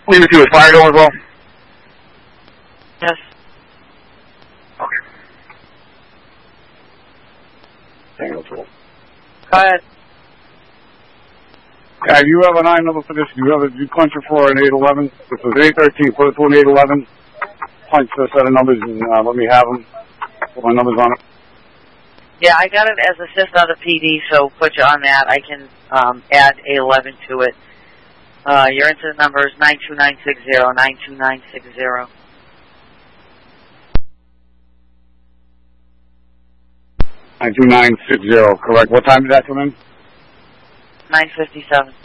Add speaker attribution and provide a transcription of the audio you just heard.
Speaker 1: Leave it to his fire door as well?
Speaker 2: Yes.
Speaker 1: Okay. Tango 2.
Speaker 2: Go ahead.
Speaker 1: Yeah, you have a 9 number for this. You have a puncher for an 811. This was 813. Put it to an 811. Punch the set of numbers and let me have them. Put my numbers on it.
Speaker 2: Yeah, I got it as assist on the PD, so put you on that. I can add 811 to it. Your incident number is 92960, 92960.
Speaker 1: 92960, correct. What time did that come in?
Speaker 2: 9:57.